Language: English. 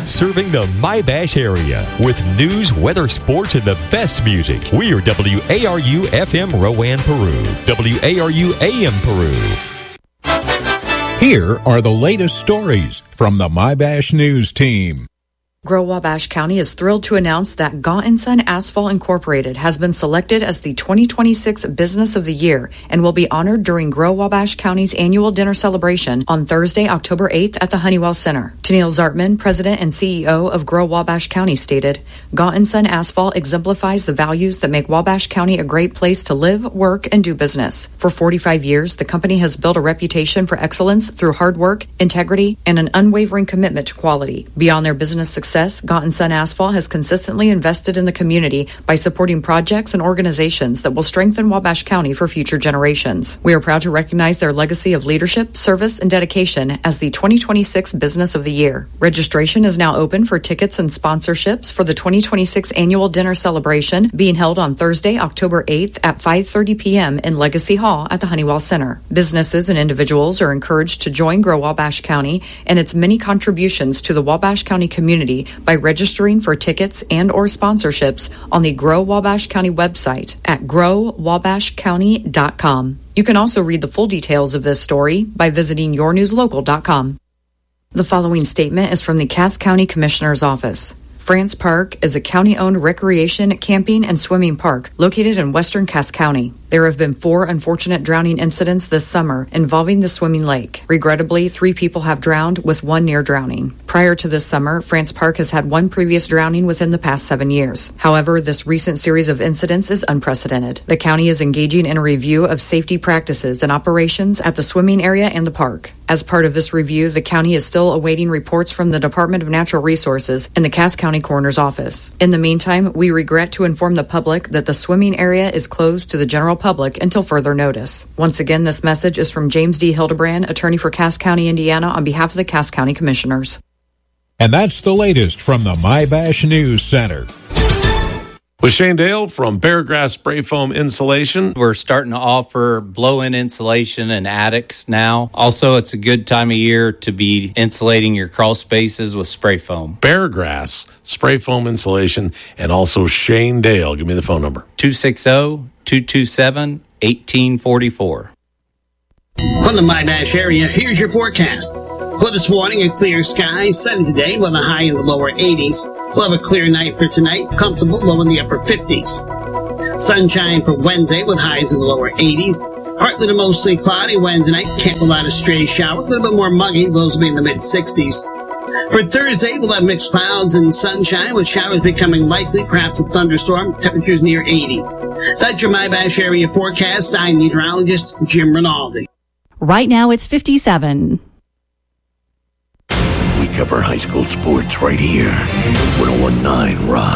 serving the MyBash area with news, weather, sports, and the best music. We are WARU FM Rowan, Peru, WARU AM Peru. Here are the latest stories from the MyBash News team. Grow Wabash County is thrilled to announce that Gaunt & Son Asphalt Incorporated has been selected as the 2026 Business of the Year and will be honored during Grow Wabash County's annual dinner celebration on Thursday, October 8th at the Honeywell Center. Tennille Zartman, President and CEO of Grow Wabash County, stated, Gaunt & Son Asphalt exemplifies the values that make Wabash County a great place to live, work, and do business. For 45 years, the company has built a reputation for excellence through hard work, integrity, and an unwavering commitment to quality. Beyond their business success, Gaunt & Son Asphalt has consistently invested in the community by supporting projects and organizations that will strengthen Wabash County for future generations. We are proud to recognize their legacy of leadership, service, and dedication as the 2026 Business of the Year. Registration is now open for tickets and sponsorships for the 2026 annual dinner celebration being held on Thursday, October 8th at 5:30 p.m. in Legacy Hall at the Honeywell Center. Businesses and individuals are encouraged to join Grow Wabash County and its many contributions to the Wabash County community by registering for tickets and or sponsorships on the Grow Wabash County website at growwabashcounty.com. You can also read the full details of this story by visiting yournewslocal.com. The following statement is from the Cass County Commissioner's Office. France Park is a county-owned recreation, camping, and swimming park located in western Cass County. There have been 4 unfortunate drowning incidents this summer involving the swimming lake. Regrettably, 3 people have drowned, with 1 near drowning. Prior to this summer, France Park has had 1 previous drowning within the past 7 years. However, this recent series of incidents is unprecedented. The county is engaging in a review of safety practices and operations at the swimming area and the park. As part of this review, the county is still awaiting reports from the Department of Natural Resources and the Cass County Coroner's Office. In the meantime, we regret to inform the public that the swimming area is closed to the general public until further notice. Once again, this message is from James D. Hildebrand, attorney for Cass County, Indiana, on behalf of the Cass County Commissioners. And that's the latest from the MyBash News Center. With Shane Dale from Beargrass Spray Foam Insulation. We're starting to offer blow-in insulation in attics now. Also, it's a good time of year to be insulating your crawl spaces with spray foam. Beargrass Spray Foam Insulation, and also Shane Dale. Give me the phone number. 260-227-1844. From the MyBash area, here's your forecast. For this morning, a clear sky, sunny today with a high in the lower 80s. We'll have a clear night for tonight, comfortable low in the upper 50s. Sunshine for Wednesday with highs in the lower 80s. Partly to mostly cloudy Wednesday night, can't rule out a stray shower, a little bit more muggy, lows will be in the mid-60s. For Thursday, we'll have mixed clouds and sunshine, with showers becoming likely, perhaps a thunderstorm, temperatures near 80. That's your MyBash area forecast. I'm meteorologist Jim Rinaldi. Right now, it's 57. We cover high school sports right here. 101.9 Rock.